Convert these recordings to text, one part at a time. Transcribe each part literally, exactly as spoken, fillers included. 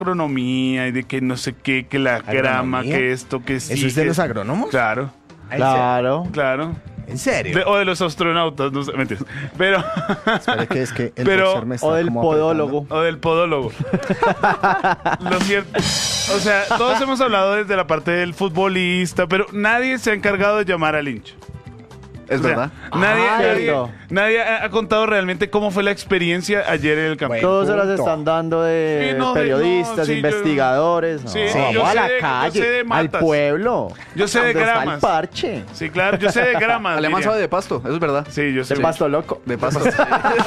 agronomía y de que no sé qué, que la grama, ¿Agronomía? que esto, que sí. ¿Eso es de que- los agrónomos? Claro, Claro. claro. ¿En serio? De- o de los astronautas, no sé, mentiras. Pero, Espera que es que el Pero- boxer me está O del como podólogo. o del podólogo. Lo cierto, o sea, todos hemos hablado desde la parte del futbolista, pero nadie se ha encargado de llamar al hincha. Es O sea, verdad. Nadie, Ah, nadie, cierto. nadie ha ha contado realmente cómo fue la experiencia ayer en el campo. Bueno. Todos se las punto. están dando de Sí, no, de- periodistas, no, sí, yo- investigadores. No, Sí, yo vamos a sé la de- yo calle, sé de al matas. pueblo. Yo sé de donde está gramas. el parche. Sí, claro, yo sé de grama. Alemán diría. sabe de pasto, eso es verdad. Sí, yo sé. El pasto loco. De pasto. De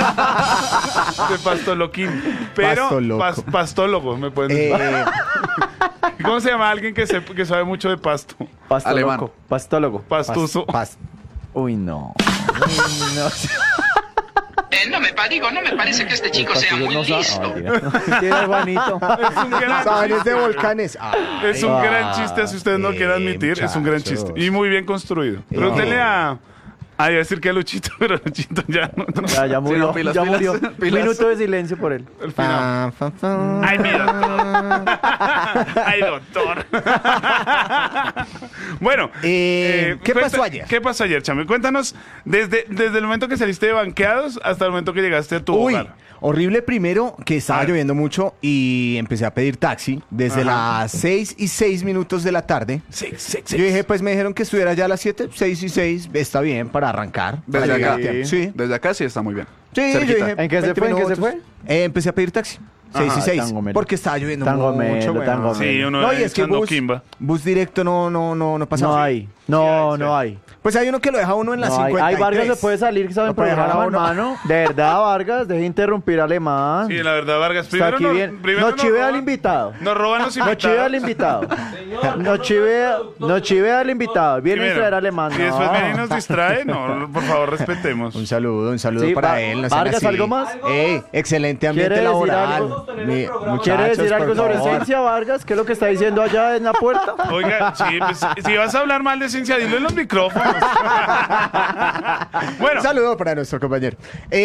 pastoloquín. Pero Pasto loco. pas- pastólogo, me pueden decir. Eh, ¿Cómo se llama alguien que, sep- que sabe mucho de pasto? Pasto Alemán. loco. Pastólogo. Pastuso. pas- Uy, no. Uy, no. Eh, no me pa- digo, no me parece que este chico sea Pastuso muy no sabe. listo. No, mentira. Tiene Juanito. Es un gran Sabanes chiste. de volcanes. Ay, Es un Ay. gran chiste, si ustedes no Eh, quieren admitir, es un gran muchachos. chiste. Y muy bien construido. Pregúntenle a... Ah, iba a decir que a Luchito, pero Luchito ya no. no. Ya, ya murió. no, pilas, ya pilas, murió. pilas. Minuto de silencio por él. Al final. Fan, fan, fan. Ay, mi doctor. Ay, doctor. Bueno. Eh, ¿qué cuenta- pasó ayer? ¿Qué pasó ayer, Chame? Cuéntanos desde, desde el momento que saliste de banqueados hasta el momento que llegaste a tu Uy, hogar. horrible primero que estaba Ah. lloviendo mucho y empecé a pedir taxi desde Ajá. las seis y seis minutos de la tarde. Sí, sí, Yo dije, pues me dijeron que estuviera ya a las siete, seis y seis, está bien para arrancar. para Desde llegar acá. a tiempo. Sí, Desde acá sí está muy bien. sí, yo Cerquita. dije, ¿En qué se veinte fue? ¿En qué se minutos. fue? Eh, empecé a pedir taxi. seis Ajá, y seis, tan gomelo. porque estaba lloviendo Tan mucho. gomelo, weón. tan gomelo. Sí, uno No, y es que echando bus, quimba. bus directo no, no, no, no pasa. No hay. No, Sí, no sí. hay. Pues hay uno que lo deja uno en la No hay. cincuenta y Ay, tres. Vargas se puede salir, ¿saben? Lo puede dejar Programa, a uno. hermano. De verdad, Vargas, deje de interrumpir al alemán. Sí, la verdad, Vargas. Está Primero aquí no, bien. primero No nos chivea al roban- invitado. Nos roban los No invitados. chivea al invitado. No chivea, no chivea al invitado. Viene a Primero. traer alemán. Y después No. viene y nos distrae. No, por favor, respetemos. Un saludo, un saludo Sí, para Va- él. No sean Vargas, así. ¿algo más? Eh, excelente ambiente ¿Quiere decir laboral. algo? Mi- ¿Quiere muchachos, decir algo por sobre favor. ciencia, Vargas? ¿Qué es lo que está diciendo allá en la puerta? Oiga, sí, pues, si vas a hablar mal de ciencia, dilo en los micrófonos. Bueno, Un saludo para nuestro compañero.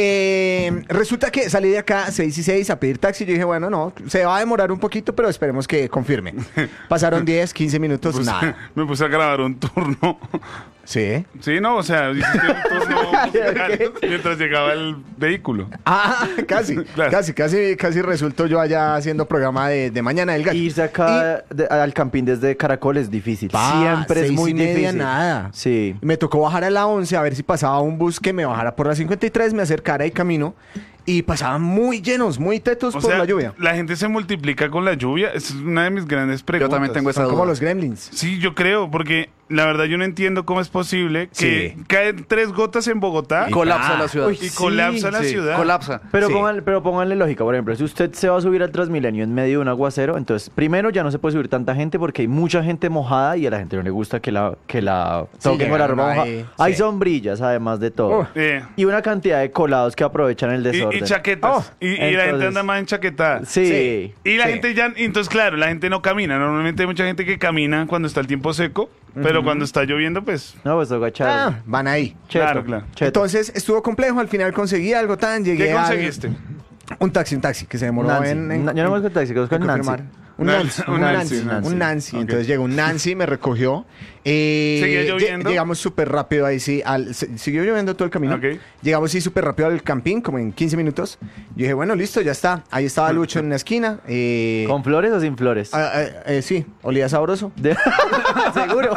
Eh, resulta que salí de acá a seis y seis a pedir taxi. Yo dije, bueno, no, se va a demorar un poquito, pero esperemos que confirme. Pasaron diez, quince minutos, pues, nada. me puse a grabar un turno. Sí. Sí, no, o sea, hiciste un turno musical mientras llegaba el vehículo. Ah, casi, Claro. casi, casi, casi resultó yo allá haciendo programa de, de Mañana del Gallo. Irse acá de- al campín desde Caracol es difícil. Pa, Siempre es seis muy y media, difícil. nada. Sí. Me tocó bajar a la once a ver si pasaba un bus que me bajara por la cincuenta y tres, me acercara y camino. Y pasaban muy llenos, muy tetos O por sea, la lluvia. la gente se multiplica con la lluvia. Es una de mis grandes Yo preguntas. también tengo esa Son duda. como los gremlins. Sí, yo creo, porque la verdad yo no entiendo cómo es posible que Sí. caen tres gotas en Bogotá Y colapsa Ah, la ciudad. y sí, colapsa la Sí, ciudad. Colapsa. Pero, Sí. pónganle, pero pónganle lógica, por ejemplo, si usted se va a subir al Transmilenio en medio de un aguacero, entonces primero ya no se puede subir tanta gente porque hay mucha gente mojada y a la gente no le gusta que la, que la toquen con la llegaron ropa mojada. ahí, Hay sí. sombrillas además de todo. Oh. Eh, Y una cantidad de colados que aprovechan el y, desorden. y chaquetas. Oh, y, y la gente entonces- anda más enchaquetada. Sí. Sí. Y la Sí. gente ya, entonces claro, la gente no camina. Normalmente hay mucha gente que camina cuando está el tiempo seco, pero cuando está lloviendo, pues... No, pues agachado. Ah, van ahí. Cheto, claro, claro. cheto. Entonces estuvo complejo, al final conseguí algo tan, llegué ¿Qué al- conseguiste? Un taxi, un taxi, que se demoró Nancy. en... en- Na- yo no me taxi, que en con Nancy. confirmar. Un Nancy, Nancy, un un Nancy, Nancy, Nancy. un Nancy. Ok. Entonces llegó un Nancy, me recogió. Eh, ¿Seguía lle- lloviendo? Llegamos súper rápido ahí, sí. Al, se- siguió lloviendo todo el camino. Ok. Llegamos, sí, súper rápido al campín, como en quince minutos. Yo dije, bueno, listo, ya está. Ahí estaba Lucho en una esquina. Eh, ¿Con flores o sin flores? ah, ah, eh, sí, olía sabroso. De- Seguro.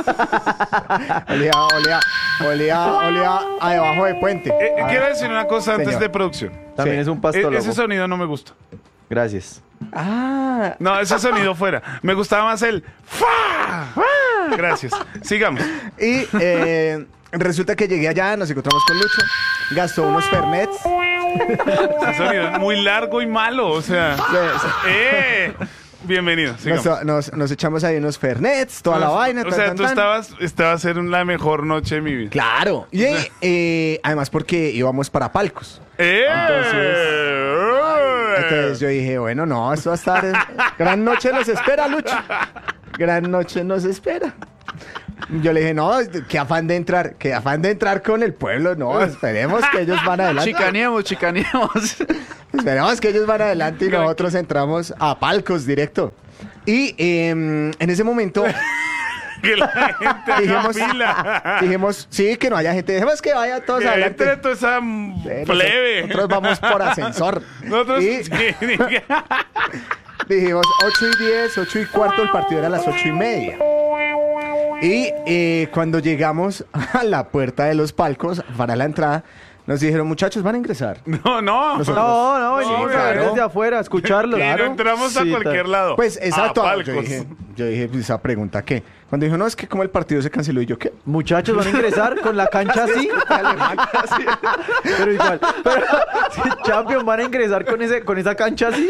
Olía, olía, olía, olía a debajo de puente. Eh, Ah, quiero decir una cosa antes señor. de producción. También Sí. es un E- pastólogo. ese sonido no me gusta. Gracias. Ah, No, ese sonido fuera. Me gustaba más el ¡fa! Gracias. Sigamos. y eh, resulta que llegué allá, nos encontramos con Lucho, gastó unos Fernets. Ese sonido es muy largo y malo, o sea. ¡Eh! Bienvenido. Sigamos. Nos, nos- nos echamos ahí unos Fernets, toda la vaina. O tan, sea, tan, tú tan. estabas, estaba a ser la mejor noche de mi vida. Claro. Y eh, además porque íbamos para Palcos. ¡Eh! Entonces yo dije, bueno, no, esto va a estar... Gran noche nos espera, Lucho. Gran noche nos espera. Yo le dije, no, qué afán de entrar, qué afán de entrar con el pueblo. No, esperemos que ellos van adelante. Chicaneamos, chicaneamos. Esperemos que ellos van adelante y nosotros entramos a palcos directo. Y eh, en ese momento Que la gente dijimos, haga fila. dijimos, sí, que no haya gente. Dejemos que vaya todos Que adelante. entre toda esa Eh, plebe. Nosotros vamos por ascensor. Nosotros, Y sí, dijimos ocho y diez, ocho y cuarto, el partido era a las ocho y media. Y eh, cuando llegamos a la puerta de los palcos, para la entrada, nos dijeron, muchachos, van a ingresar. no, no. Nosotros- No, no, venimos a ver claro. desde afuera, a escucharlo. Y no Claro. entramos a Sí, cualquier ta- lado. Pues exacto. A Yo palcos. dije, yo dije, pues, esa pregunta, ¿qué? Cuando dijo, no, es que como el partido se canceló, y yo, ¿qué? Muchachos, van a ingresar con la cancha así. Pero igual. Pero, si Champions van a ingresar con, ese, con esa cancha así.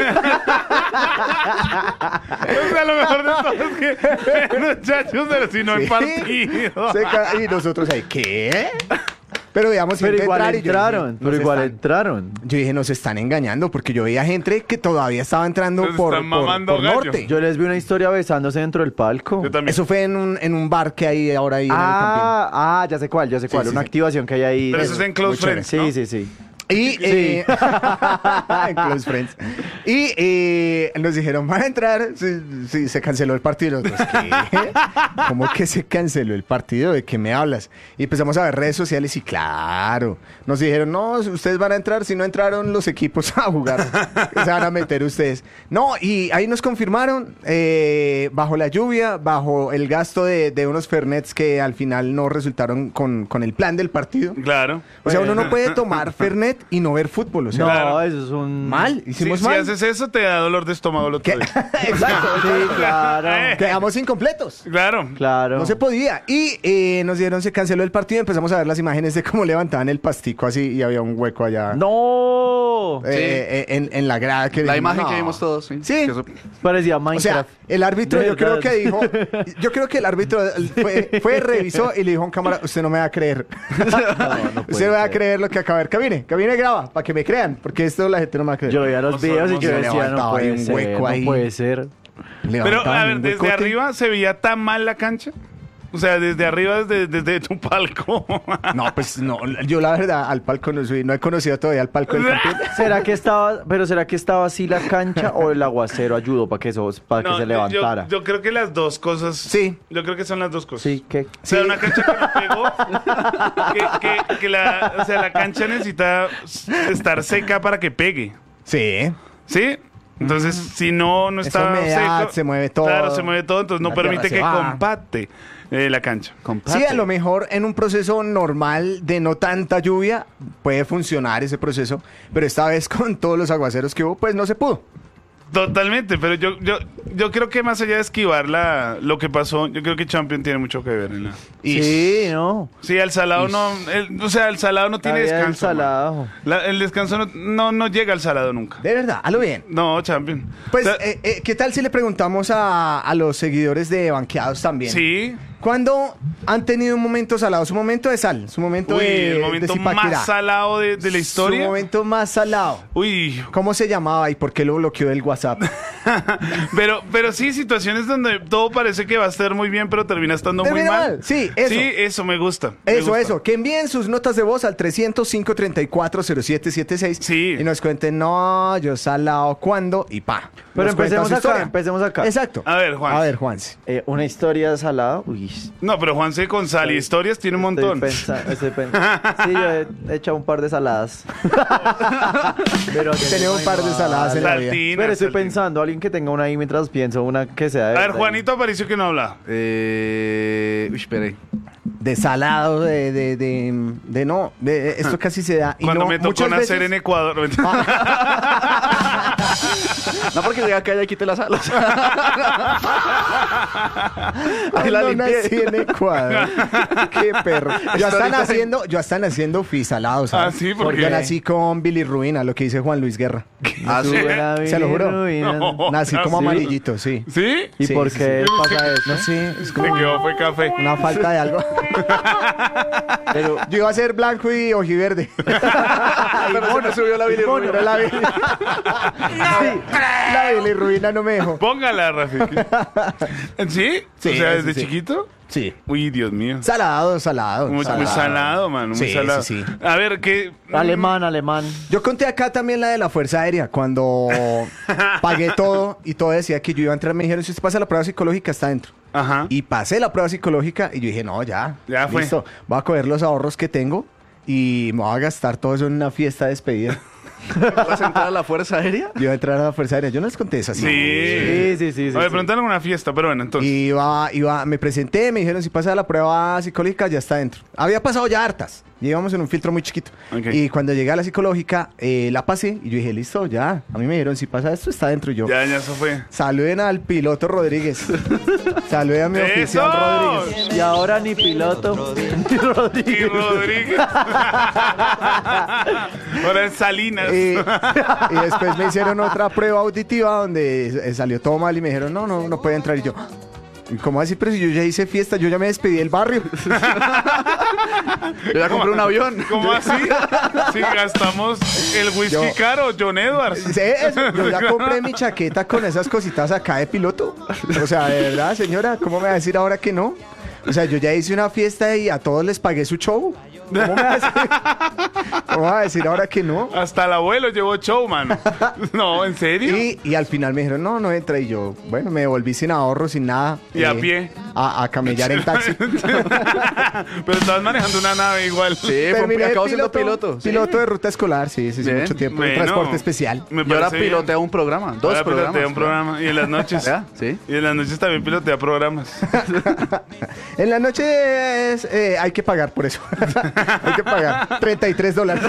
O sea, lo mejor de todo es que muchachos, pero si no hay Sí. partido. Se ca- y nosotros ahí, ¿qué? Pero veamos Pero gente igual entrar y yo entraron. dije, Pero nos igual están- entraron. Yo dije, nos están engañando, porque yo veía gente que todavía estaba entrando Nos por, están por, mamando por gallo. norte. Yo les vi una historia besándose dentro del palco. Yo también. Eso fue en un, en un bar que hay ahora ahí en el Campín. Ah, ah, ya sé cuál, ya sé cuál. sí, Una sí. activación que hay ahí. Pero eso es en Close muy chévere. Friends, Sí, ¿no? sí, sí. Y, eh, en Close Friends. Y eh, nos dijeron, van a entrar. Sí, sí, se canceló el partido. Nosotros, ¿qué? ¿Cómo que se canceló el partido? ¿De qué me hablas? Y empezamos a ver redes sociales y claro, nos dijeron, no, ustedes van a entrar si no entraron los equipos a jugar. Se van a meter ustedes. No, y ahí nos confirmaron, eh, bajo la lluvia, bajo el gasto de, de unos Fernets que al final no resultaron con, con el plan del partido. Claro. O sea, uno no puede tomar Fernet y no ver fútbol. O sea, No, Claro. eso es un... mal, Si, hicimos si mal. haces eso, te da dolor de estómago el otro ¿Qué? día. Exacto. Sí, claro. Quedamos incompletos. Claro. Claro. No se podía. Y eh, nos dieron, se canceló el partido y empezamos a ver las imágenes de cómo levantaban el pastico así y había un hueco allá. No. eh, eh, en, en la grada. Que La dijimos, imagen que no. vimos todos, sí. Sí. Que eso- Parecía O sea, Minecraft. el árbitro De yo creo verdad. que dijo, yo creo que el árbitro fue, fue, revisó y le dijo en cámara, usted no me va a creer. no puede usted me va a ser. creer lo que acaba de ver. Camine, camine, graba, para que me crean, porque esto la gente no me va a creer. Yo veía los Oso, videos y yo hermoso. decía, no Levantaba ahí puede un ser, hueco ahí. no puede ser. Pero, Levantaban a ver, un desde huecote. arriba se veía tan mal la cancha. O sea, desde arriba, desde, desde tu palco. No, pues no, yo la verdad al palco no subí, no he conocido todavía al palco del Campín. ¿Será que estaba, pero será que estaba así la cancha o el aguacero ayudó para que eso, para No, que se yo- levantara? Yo, creo que las dos cosas. Sí. Yo creo que son las dos cosas. Sí, ¿qué? O sea, Sí. una cancha que me pegó. que, que- que la, o sea, la cancha necesita estar seca para que pegue. Sí. ¿Sí? Entonces, si no, no Esa está humedad, seco. se mueve todo. Claro, se mueve todo, entonces no La tierra permite se que va. compacte eh, la cancha. Sí, a lo mejor en un proceso normal de no tanta lluvia puede funcionar ese proceso, pero esta vez con todos los aguaceros que hubo, pues no se pudo. Totalmente, pero yo, yo, yo creo que más allá de esquivar la, lo que pasó, yo creo que Champion tiene mucho que ver en la... Sí, no. Sí, el salado no, el- o sea, el salado no tiene Había el descanso. man. salado. La- el descanso no, no, no llega al salado nunca. De verdad, a lo bien. No, Champion. Pues, O sea, eh, eh, ¿qué tal si le preguntamos a, a los seguidores de Banqueados también? sí. ¿Cuándo han tenido un momento salado? Su momento de sal, su momento Uy, de el de momento Zipaquirá. más salado de, de la historia. Su momento más salado. Uy, ¿Cómo se llamaba y por qué lo bloqueó del WhatsApp? pero, pero sí, situaciones donde todo parece que va a estar muy bien, pero termina estando muy Termina mal. mal, sí, eso. Sí, eso me gusta. me Eso, gusta. eso. Que envíen sus notas de voz al trescientos cinco, treinta y cuatro, cero siete siete seis. Sí. Y nos cuenten, no, yo salado, ¿cuándo? Y pa. Pero Nos cuentan empecemos su acá, historia. empecemos acá. Exacto. A ver, Juan. A ver, Juanse. Eh, una historia salada. Uy. No, pero Juanse con sal y historias tiene un montón. Estoy pensa- estoy pen- sí, yo he he echado un par de saladas. Pero Tenemos un par de saladas en la vida. Saltina, Pero estoy saltina. pensando, alguien que tenga una ahí mientras pienso, una que sea de A ver, verdad. Juanito Aparicio que no habla. Eh, uy, espere. De salado, de, de, de, de no. De, esto casi se da. Y Cuando no, me tocó muchas nacer veces- en Ecuador. No, porque llega acá y quite las alas. Ahí la No limpié. nací en Ecuador. Qué perro. Yo hasta Ahorita- naciendo, yo hasta naciendo fui salado, ¿sabes? Ah, sí, ¿por Porque yo qué? nací con bilirruina, lo que dice Juan Luis Guerra. Ah, sí. Sube la Se lo juro. bilirrubina. No. Nací como ¿sí? amarillito, sí. ¿Sí? ¿Y Sí, por sí, qué sí. pasa eso? No sé, es Se como quedó, fue café. una falta de algo. Pero, Yo iba a ser blanco y ojiverde. Pero se me subió la Pero bilirrubina. la vi- sí, La bilirrubina no me dejó. Póngala, Rafiki. ¿Sí? Sí, O sea, sí, ¿desde sí. chiquito? Sí. Uy, Dios mío. Salado, salado. Muy, muy salado, mano, muy Sí, salado. sí, sí. A ver, ¿qué? Alemán, alemán. Yo conté acá también la de la Fuerza Aérea. Cuando pagué todo y todo decía que yo iba a entrar, me dijeron, si usted pasa la prueba psicológica, está dentro. Ajá. Y pasé la prueba psicológica y yo dije, no, ya. Ya fue. Listo. Voy a coger los ahorros que tengo y me voy a gastar todo eso en una fiesta de despedida. ¿Vas a entrar a la Fuerza Aérea? Yo iba a entrar a la Fuerza Aérea. Yo no les conté eso así. Sí. Sí, sí, sí. sí, A ver, sí. preguntaron en una fiesta, pero bueno, entonces. Y iba, iba, me presenté, me dijeron, si pasa la prueba psicológica, ya está dentro. Había pasado ya hartas. Y íbamos en un filtro muy chiquito. Ok. Y cuando llegué a la psicológica, eh, la pasé y yo dije, listo, ya. A mí me dijeron, si pasa esto, está dentro. Y yo, Ya, ya, eso fue. saluden al piloto Rodríguez. Saluden a mi ¡Eso! oficial Rodríguez. Y ahora ni piloto, ni Y Rodríguez. Rodríguez. Ahora es Salinas. Y, y después me hicieron otra prueba auditiva donde eh, salió todo mal y me dijeron, no, no, no puede entrar. Y yo, ¿y cómo así? Pero si yo ya hice fiesta, yo ya me despedí del barrio. Yo ya compré un avión. ¿Cómo así? Si gastamos el whisky Yo- caro, John Edwards. Sí, eso, yo ya compré mi chaqueta con esas cositas acá de piloto. O sea, de verdad, señora, ¿cómo me va a decir ahora que no? O sea, yo ya hice una fiesta y a todos les pagué su show. ¿Cómo me va a decir, ¿cómo me va a decir ahora que no? Hasta el abuelo llevó show, mano. No, ¿en serio? Y, y al final me dijeron, no, no entra. Y yo, bueno, me devolví sin ahorro, sin nada. ¿Y a pie? A, a camellar en taxi. Pero estabas manejando una nave igual. Sí, fue, Terminé acabo siendo piloto, piloto. sí. Piloto de ruta escolar, sí, sí, sí, Bien. mucho tiempo. Bueno, Transporte especial. Me Yo ahora parece bien. pilotea un programa. Dos Ahora programas. pilotea un programa. Y en las noches. ¿Ya? Sí. Y en las noches también pilotea programas. En la noche es, eh, hay que pagar por eso. Hay que pagar treinta y tres dólares.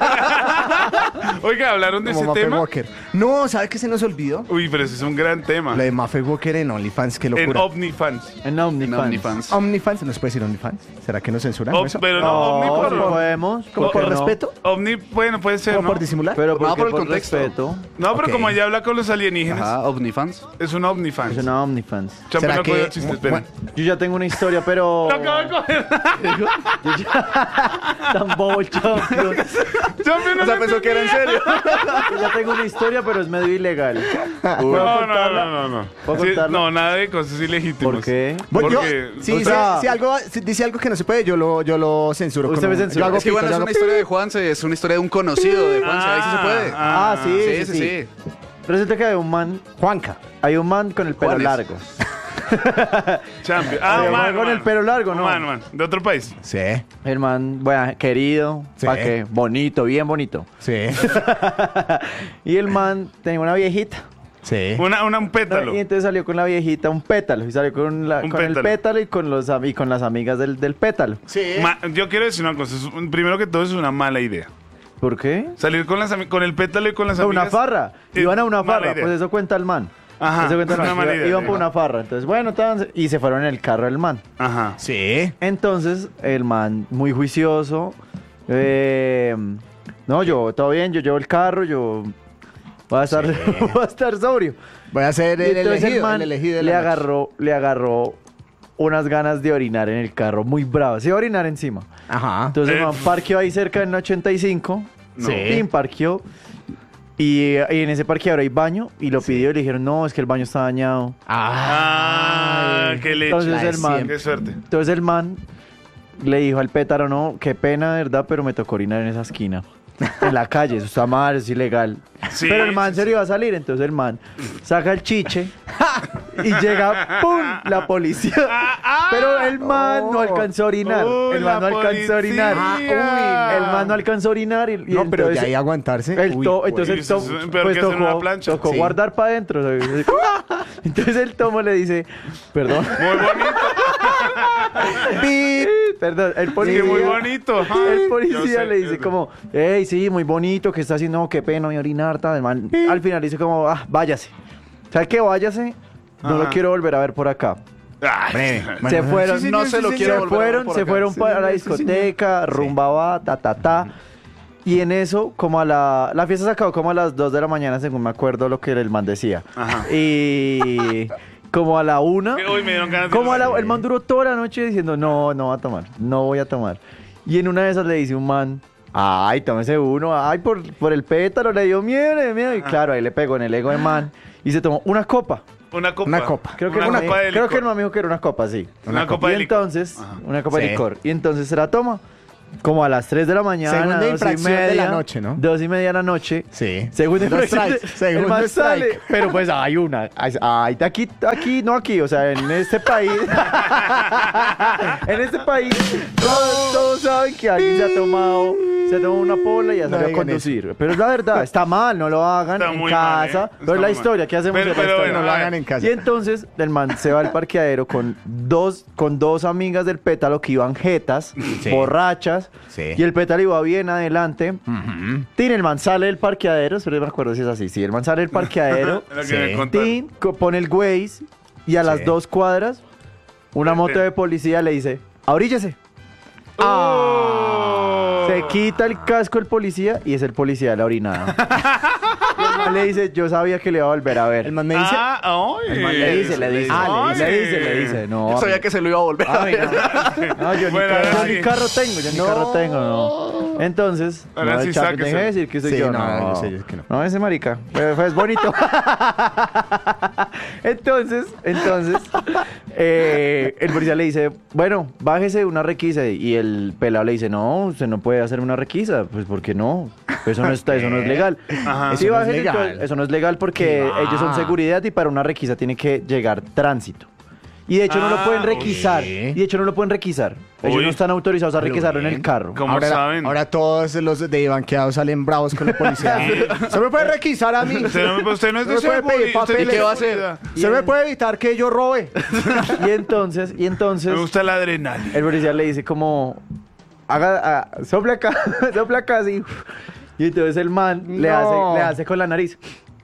Oiga, ¿hablaron de Como ese Mafe tema? Walker. No, ¿sabes qué se nos olvidó? Uy, pero ese es un gran tema. Lo de Mafe Walker en OnlyFans, qué En locura. OmniFans. En No, OmniFans. OnlyFans. OnlyFans, ¿no se puede decir OnlyFans? ¿Será que nos censuran Oh, eso? pero no, No, Omni por, sí podemos. ¿Como ¿por por qué no? respeto? Omni, bueno, puede ser, ¿Como ¿no? por disimular? Pero ¿por No, qué por el por contexto. respeto? No, pero Ok. como ella habla con los alienígenas, Ajá, OmniFans. es un OmniFans. Es una OmniFans. Champion ¿Será no cogió que- el chiste, bu- esperen. Yo ya tengo una historia, pero... Lo acabo de coger. Tan bobo el champion. Champion no O sea, lo pensó que era en serio. Yo ya tengo una historia, pero es medio ilegal. No, ¿Puedo no, no, contarla? no, no, no. ¿Puedo Sí, contarla? no, nada de cosas ilegítimas. ¿Por qué? Bueno, yo- Porque, si, o dice, sea- si algo, si dice algo que no se puede, yo lo, yo lo censuro. Usted con me un- censura. Yo hago Es que pito, bueno, yo es hago una pito. historia de Juanse, es una historia de un conocido de Juanse, ahí sí se puede. Ah, sí, sí, sí, sí. Resulta que hay un man, Juanca. hay un man con el pelo Juanes. largo. Champion. Ah, Sí, un man, con un el man. pelo largo, Un ¿no? man, un man. De otro país. Sí, El man, bueno, querido, Sí. ¿para qué? Bonito, bien bonito. sí, Y el man tenía una viejita. sí. Una, una, un pétalo. Y entonces salió con la viejita un pétalo. Y salió con, la, Un con el pétalo. pétalo y con, los, am- y con las amigas del, del pétalo. Sí. Ma- yo quiero decir una cosa. es un- primero que todo, es una mala idea. ¿Por qué? Salir con, las, ami- con el pétalo y con las No, una amigas. farra. es Iban a una mala farra. idea. Pues eso cuenta el man. Ajá, Eso cuenta el es man. una mala Iba- idea, Iban sí. por una farra. Entonces, bueno, estaban- y se fueron en el carro del man. Ajá. Sí. Entonces, el man, muy juicioso. eh, no, yo, todo bien, yo llevo el carro, yo voy a estar, voy a estar sobrio. Voy a ser Y el entonces elegido, el man el elegido de le la noche. agarró, le agarró unas ganas de orinar en el carro, muy bravas. Se iba a orinar encima. Ajá. Entonces Eh. el man parqueó ahí cerca del ochenta y cinco. No. Sí. Pim, parqueó. Y, y en ese parqueadero hay baño. Y lo pidió y le dijeron, no, es que el baño está dañado. Ah, qué leche. Entonces el man, Qué suerte. entonces el man le dijo al pétaro, no, qué pena, de verdad, pero me tocó orinar en esa esquina. En la calle, eso está mal, eso es ilegal. Sí, pero el man sí, se sí. le iba a salir, entonces el man saca el chiche y llega, ¡pum!, la policía. Pero el man no alcanzó a orinar. Uy, el man no la alcanzó a orinar. policía. Uy, el man no alcanzó a orinar. Y, y No, pero entonces- de ahí aguantarse. el Uy, to- pues. entonces el Eso tomo, es peor pues que hacer una tocó, plancha. tocó Sí. guardar para adentro. Entonces el tomo le dice, perdón, Muy bonito. Pip, perdón, el Sí, policía, muy bonito. el Yo policía sé, le yo dice sé. como, hey, sí, muy bonito, que está haciendo, no, qué pena, voy a orinar, tal. El man, al final dice como, ah, váyase. ¿Sabe qué? Váyase, no Ajá. lo quiero volver a ver por acá. Ay, se fueron, sí, señor, no se sí, lo señor. quiero se volver a ver fueron, por se acá. fueron Sí, para la señor, sí, señor. discoteca, rumbaba, ta, ta, ta. Y en eso, como a la... La fiesta se acabó como a las dos de la mañana, según me acuerdo lo que el man decía. Ajá. Y como a la una... Que hoy me dieron ganas de Como a la, ir. el man duró toda la noche diciendo, no, no voy a tomar, no voy a tomar. Y en una de esas le dice un man, Ay, tómese uno. Ay, por, por el pétalo le dio miedo, le dio miedo. Y claro, ahí le pegó en el ego de man. Y se tomó una copa. Una copa. Una copa. Creo que, una una copa de creo licor. que el man me dijo que era una copa, sí. Una copa y de licor. entonces, Ajá. una copa de Sí. licor. Y entonces se la toma. Como a las tres de la mañana, Segunda dos y infracción media. de la noche, ¿no? Dos y media de la noche. Sí. Segunda Dos infracción. strikes, El segundo man strike. sale, pero pues hay una. Ay, ay, aquí, aquí, no aquí, o sea, en este país. En este país, todos, todos saben que alguien se ha tomado, se ha tomado una pola y ha No salido a digan conducir. Pero es la verdad, está mal, no lo hagan Está en muy mal, casa. ¿eh? Pero Está es la muy historia, mal. ¿qué hacemos? Pero- de la pero historia? No bueno, lo a hagan ver. en casa. Y entonces el man se va al parqueadero con dos, con dos amigas del pétalo que iban jetas, borrachas, Sí. y el pétalo iba bien adelante. Tin, el man sale del parqueadero, pero no me acuerdo si es así. Sí, el man sale del parqueadero, Era lo que Sí. me contaron. Tin, co- pone el Waze y a las Sí. dos cuadras, una moto de policía le dice, abríllese. Oh. Se quita el casco el policía y es el policía de la orinada. Y el man le dice, yo sabía que le iba a volver a ver. El man me dice, Ah, ay. El man le dice, le dice, Ah, le Ay. dice, le dice, no. Yo sabía a mí- que se lo iba a volver a a mí ver. no. No, yo, ni Bueno, carro, ahora yo sí. ni carro tengo, yo ni No. carro tengo, no. Entonces, Ahora no, sí el Chapi, sáquese. deje de decir que soy Sí, yo, no, no. yo sé, yo sé que no. No, ese marica, pues, pues, es bonito. Entonces, entonces, eh, el policía le dice, bueno, bájese una requisa. Y el pelado le dice, no, usted no puede hacer una requisa. Pues, ¿por qué no? Eso no está, eso no es legal. Ajá. Sí, Eso no es bájese, legal. entonces, eso no es legal porque Ah. ellos son seguridad y para una requisa tiene que llegar tránsito. Y de hecho no lo Ah, pueden requisar. uy. Y de hecho no lo pueden requisar. Ellos Uy. no están autorizados a Pero requisarlo en bien. el carro. ¿Cómo ahora, saben? ahora todos los de banqueados salen bravos con la policía. Se me puede requisar a mí. Usted no, me- usted no es de No me puede seguridad, pedir usted papeles. es de ¿Qué va a hacer? seguridad. Se me puede evitar que yo robe. Y entonces, y entonces, Me gusta la adrenalina. el policía le dice como, haga, ah, sopla acá, sopla acá así. Y entonces el man le, No. hace, le hace con la nariz.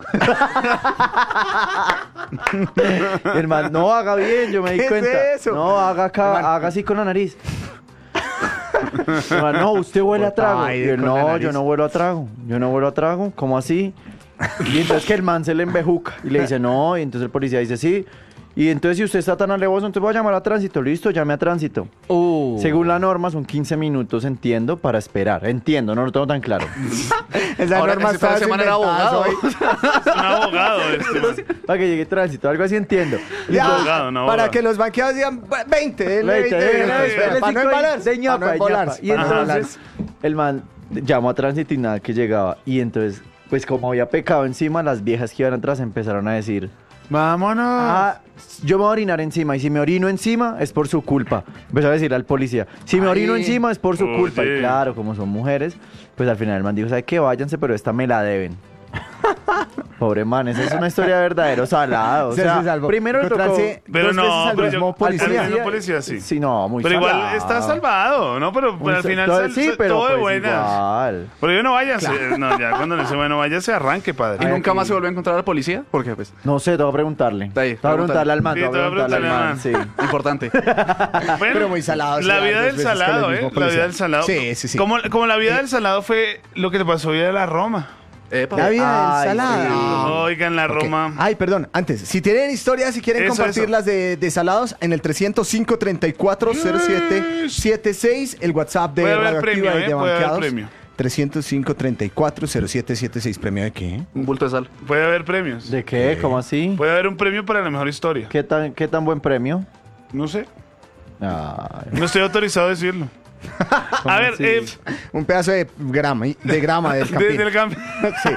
Y el man, no, haga bien, yo me di ¿Qué es cuenta. eso? No, haga acá, El man- haga así con la nariz. El man, no, usted huele a trago. Ay, Y él, con la no, nariz. yo no huelo a trago. Yo no huelo a trago. ¿Cómo así? Y entonces que el man se le embejuca y le dice, no, y entonces el policía dice, sí. Y entonces si usted está tan alevoso, entonces voy a llamar a tránsito. Listo, llame a tránsito. Según la norma son quince minutos, entiendo, para esperar. Entiendo, no lo tengo tan claro. Esa Ahora, norma ese parece está man era inventada abogado. hoy. Es un abogado este. man. Para que llegue tránsito, algo así entiendo. Ya, abogado, no para abogado. que los banqueados digan veinte, denle Veinte, veinte, denle veinte, veinte, para no cinco y- embalarse, de ñapa, para no de ñapa. embolarse, Y para no entonces el man llamó a tránsito y nada que llegaba. Y entonces, pues como había pecado encima, las viejas que iban atrás empezaron a decir, Vámonos. ah, yo me voy a orinar encima y si me orino encima es por su culpa. Empezó a decir al policía, si me Ay. orino encima es por su Oye. culpa. Y claro, como son mujeres, pues al final el man dijo, ¿sabe qué? Váyanse, pero esta me la deben. Pobre man, esa es una historia de verdadero salado. O Se- sea, se salvó. primero le tocó... Encontrarse Pero dos no, veces al pero mismo yo- al policía. mismo policía, sí. Sí, no, muy Pero igual salado. está salvado, ¿no? Pero, Muy pero al sal- final todo- sal- sí, sal- pero todo de pues buenas. igual. Pero yo no vayas. No, ya cuando le dice, bueno, vaya, se arranque, ¿Y padre. nunca más se volvió a encontrar al policía? Porque, pues, No sé, te voy a preguntarle. De ahí, te voy a preguntarle al man, Sí, te voy a te voy a preguntarle al man, preguntarle sí. importante. Bueno, Pero muy salado, La sí, vida dos del veces con el salado, mismo ¿eh? La policía. vida del salado. Sí, sí, sí. Como, como la vida del salado fue lo que te pasó hoy de la Roma. Epa. La vida Ay, del salado. sí. Oigan, la Ok. Roma. Ay, perdón, antes, si tienen historias, si quieren Eso, compartirlas de, de salados, en el trescientos cinco, treinta y cuatro, cero siete setenta y seis, el WhatsApp de Puede haber Radioactiva premio, y de ¿eh? Puede haber Banqueados. premio. trescientos cinco, treinta y cuatro, cero siete setenta y seis, ¿premio de qué? Un bulto de sal. Puede haber premios. ¿De qué? ¿Cómo así? Puede haber un premio para la mejor historia. ¿Qué tan, qué tan buen premio? No sé. Ay, No estoy autorizado a decirlo. ¿cómo A ver, así? eh, Un pedazo de grama, de grama del campín. desde el cambio. Sí.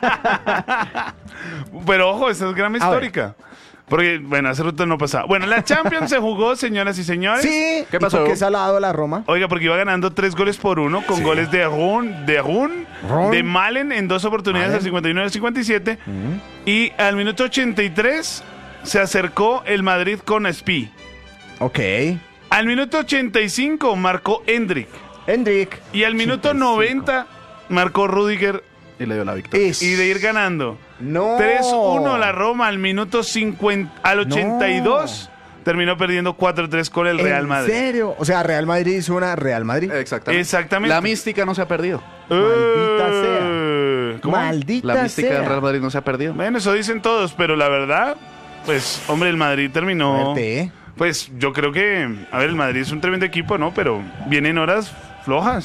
Pero ojo, esta es grama A ver. histórica. Porque, bueno, hace rato no pasaba. Bueno, la Champions se jugó, señoras y señores. Sí. ¿Qué ¿Y pasó? por qué salado la Roma? Oiga, porque iba ganando tres goles por uno con goles de Run, de Run, Run. de Malen en dos oportunidades Malen. al cincuenta y nueve al cincuenta y siete. Y al minuto ochenta y tres se acercó el Madrid con Espí. Ok. Al minuto ochenta y cinco marcó Endrick. Hendrik. Y al minuto noventa marcó Rudiger. Y le dio la victoria. Es- Y de ir ganando. No. tres uno la Roma al minuto cincuenta, al ochenta y dos. Terminó perdiendo cuatro tres con el Real Madrid. ¿En serio? O sea, Real Madrid hizo una Real Madrid. Exactamente. Exactamente. La mística no se ha perdido. Maldita Eh, ¿cómo? Maldita La mística sea. del Real Madrid no se ha perdido. Bueno, eso dicen todos, pero la verdad, pues, hombre, el Madrid terminó. Fuerte, ¿eh? Pues yo creo que, a ver, el Madrid es un tremendo equipo, ¿no? Pero vienen horas flojas.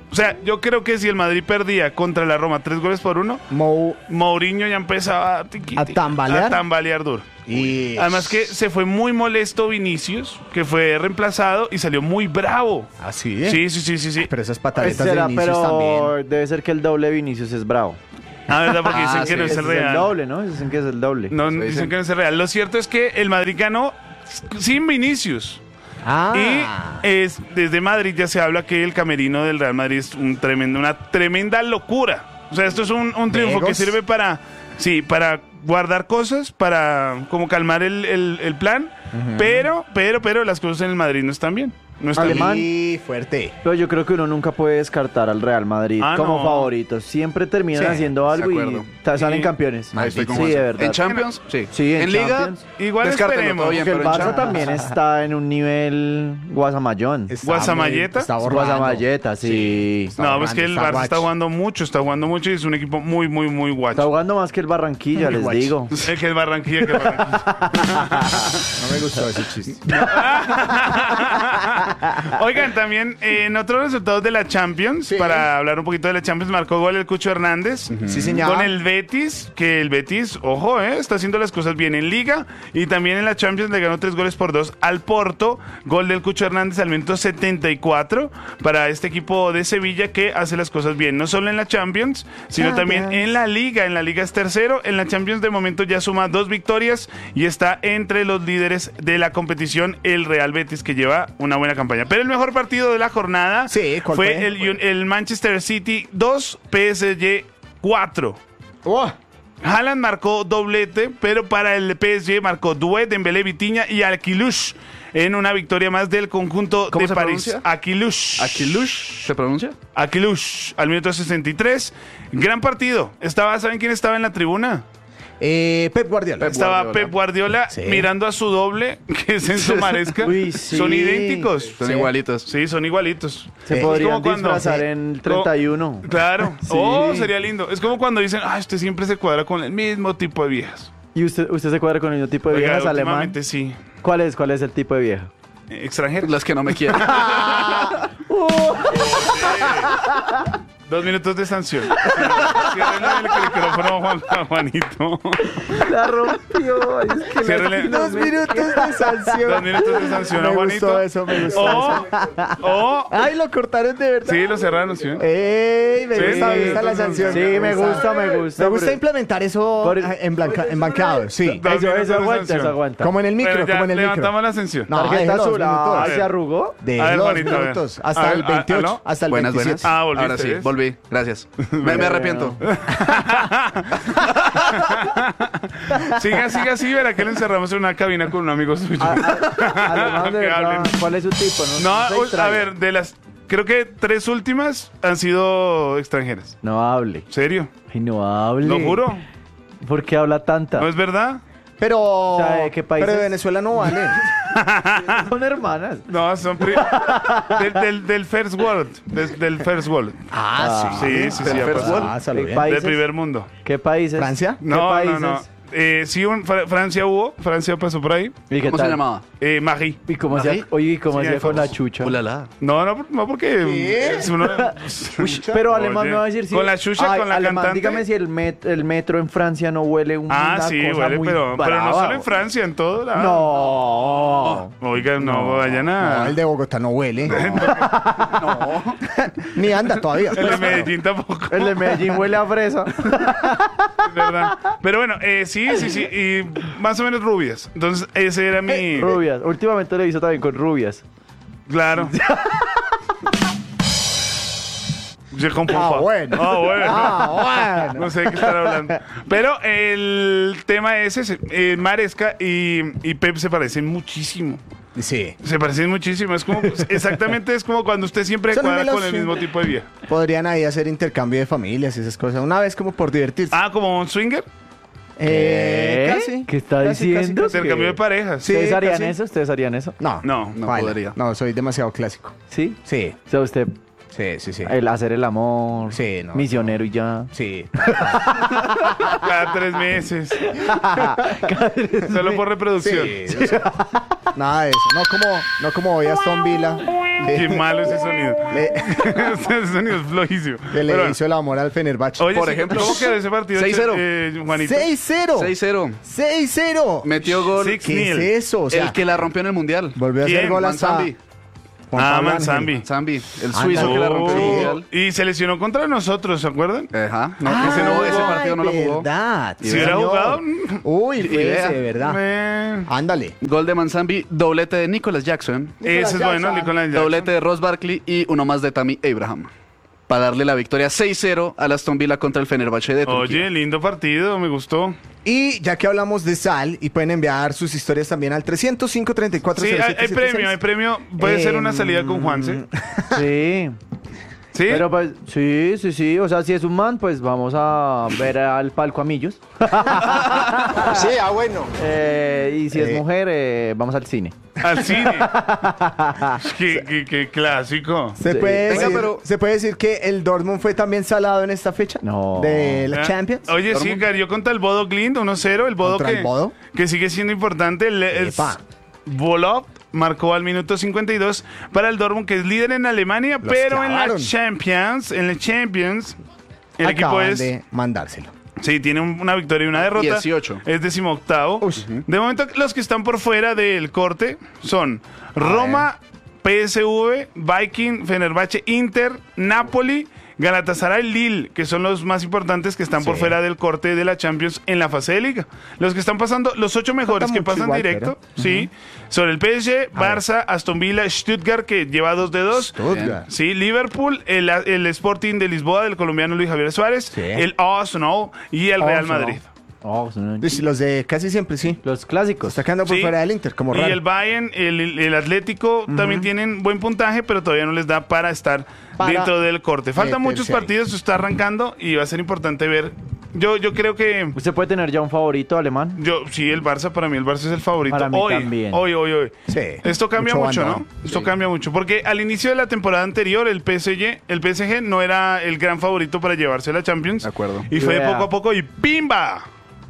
O sea, yo creo que si el Madrid perdía contra la Roma tres goles por uno, Mou Mourinho ya empezaba a, tiqui, ¿A tiqui, tambalear? a tambalear duro. y Además que se fue muy molesto Vinicius, que fue reemplazado y salió muy bravo. así, ¿eh? Sí, sí, sí, sí, sí. Pero esas Pues pataletas de será, Vinicius pero también. debe ser que el doble de Vinicius es bravo. Ah, verdad, porque Ah, dicen que sí, no es Ese el es el real. doble, ¿no? Dicen que es el doble. No, Eso dicen dicen. que no es el real. Lo cierto es que el Madrid ganó sin Vinicius. Ah, Y es, desde Madrid ya se habla que el camerino del Real Madrid es un tremendo, una tremenda locura. O sea, esto es un, un triunfo que ¿Legos? sirve para, sí, para guardar cosas, para como calmar el, el- el plan, pero, pero, pero las cosas en el Madrid no están bien. No están Alemán. bien. y fuerte. Pero yo creo que uno nunca puede descartar al Real Madrid Ah, como no. favorito. Siempre terminan Sí, haciendo algo de y acuerdo. ta- salen Sí. campeones. Ahí estoy con sí, Juanse. de verdad. En Champions, sí. Sí, en Liga, Champions. Igual descártelo, esperemos. todo bien, Porque el pero en Barça Champions- también está en un nivel guasamayón. Está ¿Guasamalleta? muy- Está borrando. Guasamalleta, sí. está No, borrando, pues que el está Barça guacho. está jugando mucho, está jugando mucho y es un equipo muy, muy, muy Está guacho. jugando más que el Barranquilla, les Guacho. digo. Es que es Barranquilla, que es Barranquilla. No me gustó ese chiste. Oigan, también eh, en otros resultados de la Champions, Sí. para hablar un poquito de la Champions, marcó gol el Cucho Hernández. Sí, señor. Con el Betis, que el Betis, ojo, eh, está haciendo las cosas bien en Liga. Y también en la Champions le ganó tres goles por dos al Porto. Gol del Cucho Hernández al minuto setenta y cuatro para este equipo de Sevilla que hace las cosas bien. No solo en la Champions, sino también en la Liga. En la Liga es tercero. En la Champions de momento ya suma dos victorias y está entre los líderes de la competición el Real Betis, que lleva una buena campaña. Pero el mejor partido de la jornada Sí, ¿cuál fue fue? el, el Manchester City dos, P S G cuatro. Oh, Haaland marcó doblete, pero para el P S G marcó Doué, Dembélé, Vitinha y Aquilush en una victoria más del conjunto ¿Cómo de se París. pronuncia? Aquilush. ¿Aquilush se pronuncia? Aquilush, al minuto sesenta y tres. Gran partido. Estaba, ¿saben quién estaba en la tribuna? eh, Pep Guardiola. Pep Estaba Guardiola. Pep Guardiola Sí. mirando a su doble, que es Enzo Maresca. Uy, sí. Son idénticos. Son Sí. igualitos. Sí, son igualitos. Se Eh, es podrían como cuando- disfrazar sí. en el treinta y uno. Claro. Sí. Oh, sería lindo. Es como cuando dicen, ah, usted siempre se cuadra con el mismo tipo de viejas. ¿Y usted, usted se cuadra con el mismo tipo de Oiga, viejas alemán? últimamente sí. ¿Cuál es? ¿Cuál es el tipo de vieja? Eh, Extranjeras. Las que no me quieren. Dos minutos de sanción. Ciérrenle el micrófono a Juan, a Juanito. La rompió. Es que Ciérrenle Dos minutos de sanción. dos minutos de sanción a Me Juanito. gustó eso, me gustó O, o, Ay, lo cortaron de verdad. sí, lo cerraron, ¿sí? Ey, me Sí, gusta, me sí, gusta la sí, sanción. sí, me gusta, me gusta, Me gusta pero- implementar eso Por- en, blanca, en banqueado, sí. Dos Eso, minutos eso de aguanta, sanción. eso aguanta. Como en el micro, Bueno, ya como en el levantamos micro. la sanción. No, Tarjeta déjelo dos azul. Ah, minutos. ¿se arrugó? De A ver, los Juanito, a ver. minutos. A Hasta ver, el ah, veintiocho. ¿aló? Hasta el Buenas, veintisiete. buenas. Ah, volviste, Ahora sí, ¿ves? volví. Gracias. Me, me arrepiento. Siga, siga así, verá que le encerramos en una cabina con un amigo suyo. A- a- Alemán, de Que verdad, hablen. ¿cuál es su tipo? No, No, no se a distraiga. ver, de las... Creo que tres últimas han sido extranjeras. No hable. ¿Serio? Ay, no hable. Lo juro. ¿Por qué habla tanta? ¿No es verdad? Pero. O sea, ¿de qué países? Pero de Venezuela no vale. Son hermanas. No, son pri- del, del, del First World. Del, del First World. Ah, Sí, sí, sí. Del ha First pasado. World. Ah, salud ¿Qué bien. país? Del ¿Países? primer mundo. ¿Qué países? ¿Francia? ¿Qué No, no, países? no. Eh, sí, un- Fra- Francia hubo. Francia pasó por ahí. ¿Y qué ¿Cómo tal? se llamaba? Eh, Marie. ¿Y cómo ¿Marie? hacía? Oye, ¿y cómo Sí, hacía hay con la fotos. chucha? Ulala. No, no, no porque... es uno- Uy, pero Oye, alemán me va a decir si... con la chucha, Ay, con la alemán, cantante. dígame si el, met- el metro en Francia no huele un, Ah, una sí, cosa huele, muy pero, pero no brava, solo en Francia, en todo lado. No. Oiga, no, vayan a... No, el de Bogotá no huele. No. Ni anda todavía. El de Medellín tampoco. El de Medellín huele a fresa. Es verdad. Pero bueno, eh, sí, sí, sí. Y más o menos rubias. Entonces, ese era mi. Rubias. Últimamente le hizo también con rubias. Claro. Je comprends Ah, pas. bueno. Ah, bueno. Ah, bueno. No sé de qué estar hablando. Pero el tema es ese. Eh, Maresca y, y Pep se parecen muchísimo. Sí. Se parecen muchísimo. Es como, exactamente es como cuando usted siempre Son cuadra con gemelos, el sí. mismo tipo de vieja. Podrían ahí hacer intercambio de familias y esas cosas. Una vez como por divertirse. Ah, como un swinger. Eh, ¿Qué? casi. ¿Qué está Casi, diciendo? casi, casi. Intercambio de parejas. Sí. ¿Ustedes harían casi. eso? ¿Ustedes harían eso? No. No, no baila. podría. No, soy demasiado clásico. ¿Sí? Sí. O sea, usted, Sí, sí, sí. el hacer el amor, Sí, no, misionero y ya. Sí. Cada tres meses. Solo por reproducción. Sí. o sea, nada de eso. No como, no como hoy Aston Villa. Qué malo ese sonido. Le, Ese sonido es flojísimo. que le Pero, hizo el amor al Fenerbahce. oye, Por sí, ejemplo, ¿cómo quedó ese partido? seis cero. eh, Juanito? seis cero. seis cero. seis cero. Metió gol Six ¿Qué es nil. eso? O sea, el que la rompió en el Mundial. volvió a hacer ¿Quién? gol hasta Manzambi. Juan Ah, Pablo Manzambi. Ángel. Zambi, el Anda. suizo que la rompió en el Oh, Mundial. y se lesionó contra nosotros, ¿se acuerdan? Ajá. No, ese, no, ese partido no lo jugó. verdad. Si hubiera señor. jugado, Uy, fue Idea. ese, de verdad. eh, Ándale. Gol de Manzambi, doblete de Nicolas Jackson, ese es bueno, Jackson. Nicolás Jackson. doblete de Ross Barkley y uno más de Tammy Abraham. Para darle la victoria seis cero al Aston Villa contra el Fenerbahce de Turquía. Oye, lindo partido, me gustó. Y ya que hablamos de sal, y pueden enviar sus historias también al trescientos cinco, treinta y cuatro, Sí, cero hay, siete hay setenta y seis. premio, hay premio. Puede ser una Em, salida con Juanse. Sí. ¿Sí? Pero pues, sí, sí, sí. O sea, si es un man, pues vamos a ver al palco a Millos. Sí, ah, bueno. Eh, y si es Eh. mujer, eh, vamos al cine. Al cine. qué, qué- qué clásico. ¿Se, Sí. puede Venga, decir, pero- ¿Se puede decir que el Dortmund fue también salado en esta fecha? No. De la Ah, Champions. Oye, sí, cayó contra el Bodo Glimt uno cero. El Bodo ¿Contra que, el Bodo? que sigue siendo importante. El, el Epa. Volov marcó al minuto cincuenta y dos para el Dortmund, que es líder en Alemania, Los pero en la clavaron. Champions, en la Champions, el equipo Acaban es... de mandárselo. Sí, tiene un- una victoria y una derrota. dieciocho. Es decimoctavo. De momento, los que están por fuera del corte son Roma, P S V, Viking, Fenerbahce, Inter, Napoli, Galatasaray, Lille, que son los más importantes que están por Sí. fuera del corte de la Champions en la fase de liga. Los que están pasando, los ocho mejores que mucho pasan igual, directo, sí, son el P S G, Barça, Aston Villa, Stuttgart, que lleva dos de dos. Stuttgart. Sí, Liverpool, el, el Sporting de Lisboa del colombiano Luis Javier Suárez, Sí. el Arsenal y el Real Arsenal. Madrid. Oh, son- Pues los de casi siempre, sí. Los clásicos. Está quedando por Sí. fuera del Inter, como y raro. el Bayern, el, el- el Atlético también tienen buen puntaje, pero todavía no les da para estar Para dentro del corte. Faltan meterse muchos ahí. partidos, está arrancando y va a ser importante ver. Yo, yo creo que ¿Usted puede tener ya un favorito alemán? yo sí, el Barça, para mí el Barça es el favorito. Para mí hoy, también. hoy, hoy, hoy. Sí, Esto cambia mucho mucho, bandón. ¿no? Esto cambia mucho, porque al inicio de la temporada anterior el P S G, el P S G no era el gran favorito para llevarse la Champions. De acuerdo. Y fue de Vea. poco a poco y ¡pimba!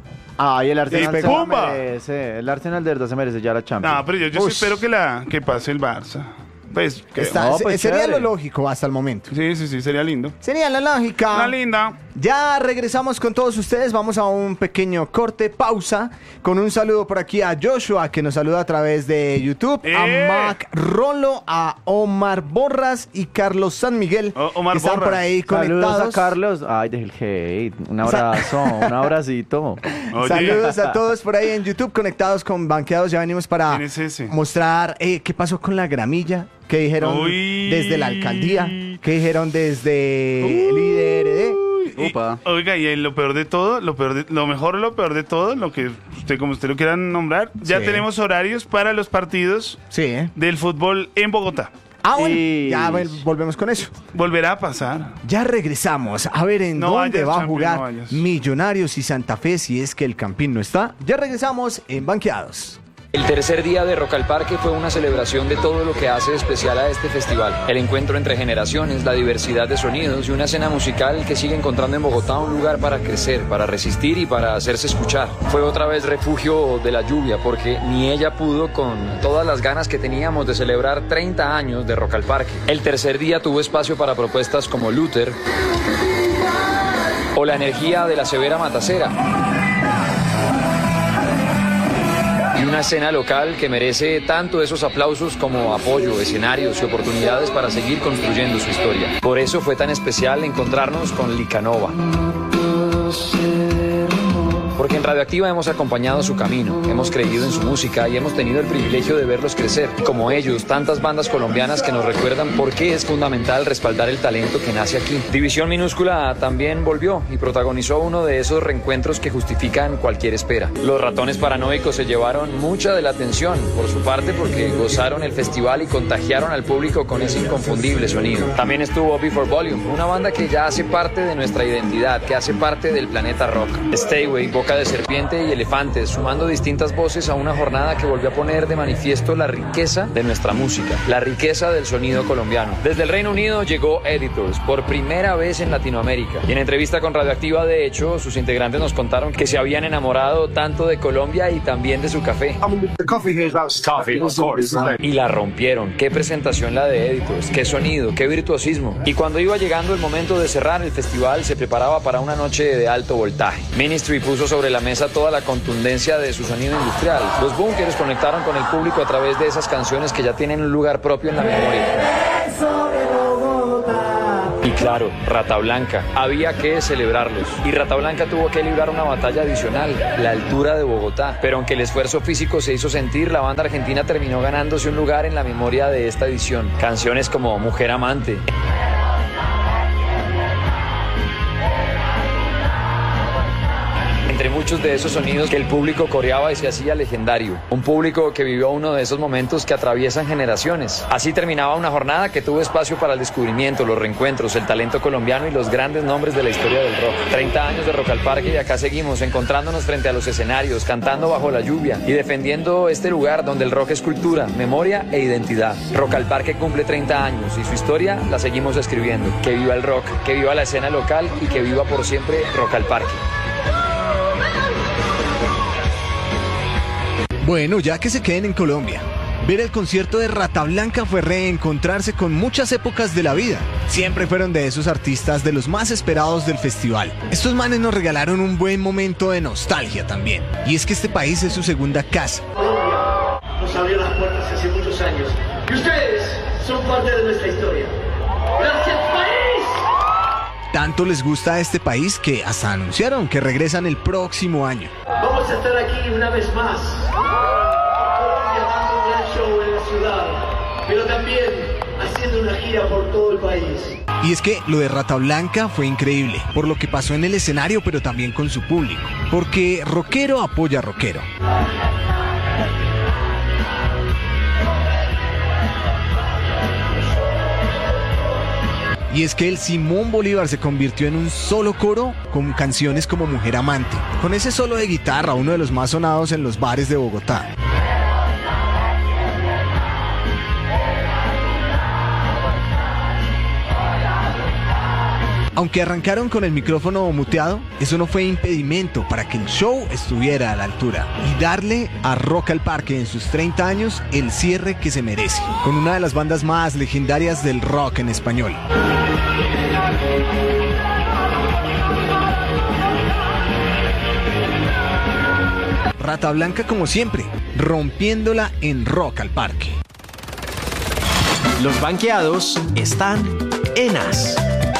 Ah, y el Arsenal Y se la ¡pumba! merece. El Arsenal de verdad se merece ya la Champions. No, pero yo, yo sí Ush. espero que la que pase el Barça. Pues creo. Está- No, se- pues, sería chévere. lo lógico hasta el momento. Sí, sí, sí, sería lindo. Sería la lógica. Una linda. Ya regresamos con todos ustedes. Vamos a un pequeño corte, pausa, con un saludo por aquí a Joshua, que nos saluda a través de YouTube, ¡Eh! a Mac Rolo, a Omar Borras y Carlos San Miguel, O- Omar que están por Borras. ahí Saludos conectados. a Carlos. Ay, deje el hate. Un abrazo, un abracito. Oye. Saludos a todos por ahí en YouTube conectados con Banqueados. Ya venimos para ¿Quién es ese? mostrar eh, qué pasó con la gramilla, qué dijeron Uy. desde la alcaldía, qué dijeron desde el I D R D. Y- Upa. oiga, y lo peor de todo, lo peor de- lo mejor o lo peor de todo, lo que usted como usted lo quiera nombrar, ya Sí. tenemos horarios para los partidos Sí, ¿eh? del fútbol en Bogotá. Ah, bueno, Y- ya vol- volvemos con eso. Volverá a pasar. Ya regresamos a ver en No dónde vayas, va a Champion, jugar no vayas. Millonarios y Santa Fe si es que el Campín no está. Ya regresamos en Banqueados. El tercer día de Rock al Parque fue una celebración de todo lo que hace especial a este festival. El encuentro entre generaciones, la diversidad de sonidos y una escena musical que sigue encontrando en Bogotá un lugar para crecer, para resistir y para hacerse escuchar. Fue otra vez refugio de la lluvia porque ni ella pudo con todas las ganas que teníamos de celebrar treinta años de Rock al Parque. El tercer día tuvo espacio para propuestas como Luther o la energía de la Severa Matacera. Y una escena local que merece tanto esos aplausos como apoyo, escenarios y oportunidades para seguir construyendo su historia. Por eso fue tan especial encontrarnos con Licanova. Porque en Radioactiva hemos acompañado su camino, hemos creído en su música y hemos tenido el privilegio de verlos crecer. Como ellos, tantas bandas colombianas que nos recuerdan por qué es fundamental respaldar el talento que nace aquí. División Minúscula también volvió y protagonizó uno de esos reencuentros que justifican cualquier espera. Los Ratones Paranoicos se llevaron mucha de la atención, por su parte porque gozaron el festival y contagiaron al público con ese inconfundible sonido. También estuvo Before Volume, una banda que ya hace parte de nuestra identidad, que hace parte del planeta rock. Stayway, boca de serpiente y elefantes, sumando distintas voces a una jornada que volvió a poner de manifiesto la riqueza de nuestra música, la riqueza del sonido colombiano. Desde el Reino Unido llegó Editors, por primera vez en Latinoamérica. Y en entrevista con Radioactiva, de hecho, sus integrantes nos contaron que se habían enamorado tanto de Colombia y también de su café. Y la rompieron. Qué presentación la de Editors, qué sonido, qué virtuosismo. Y cuando iba llegando el momento de cerrar, el festival se preparaba para una noche de alto voltaje. Ministry puso sobre la mesa toda la contundencia de su sonido industrial. Los Bunkers conectaron con el público a través de esas canciones que ya tienen un lugar propio en la memoria. Y claro, Rata Blanca, había que celebrarlos. Y Rata Blanca tuvo que librar una batalla adicional, la altura de Bogotá. Pero aunque el esfuerzo físico se hizo sentir, la banda argentina terminó ganándose un lugar en la memoria de esta edición. Canciones como Mujer Amante. Entre muchos de esos sonidos que el público coreaba y se hacía legendario. Un público que vivió uno de esos momentos que atraviesan generaciones. Así terminaba una jornada que tuvo espacio para el descubrimiento, los reencuentros, el talento colombiano y los grandes nombres de la historia del rock. treinta años de Rock al Parque y acá seguimos encontrándonos frente a los escenarios, cantando bajo la lluvia y defendiendo este lugar donde el rock es cultura, memoria e identidad. Rock al Parque cumple treinta años y su historia la seguimos escribiendo. Que viva el rock, que viva la escena local y que viva por siempre Rock al Parque. Bueno, ya que se queden en Colombia, ver el concierto de Rata Blanca fue reencontrarse con muchas épocas de la vida. Siempre fueron de esos artistas de los más esperados del festival. Estos manes nos regalaron un buen momento de nostalgia también. Y es que este país es su segunda casa. Colombia nos abrió las puertas hace muchos años. Y ustedes son parte de nuestra historia. ¡Gracias, país! Tanto les gusta a este país que hasta anunciaron que regresan el próximo año. Vamos a estar aquí una vez más. Colombia dando un gran show en la ciudad, pero también haciendo una gira por todo el país. Y es que lo de Rata Blanca fue increíble, por lo que pasó en el escenario, pero también con su público. Porque rockero apoya rockero. Y es que el Simón Bolívar se convirtió en un solo coro con canciones como Mujer Amante, con ese solo de guitarra, uno de los más sonados en los bares de Bogotá. Aunque arrancaron con el micrófono muteado, eso no fue impedimento para que el show estuviera a la altura y darle a Rock al Parque en sus treinta años el cierre que se merece, con una de las bandas más legendarias del rock en español. Rata Blanca, como siempre, rompiéndola en Rock al Parque. Los banqueados están en As.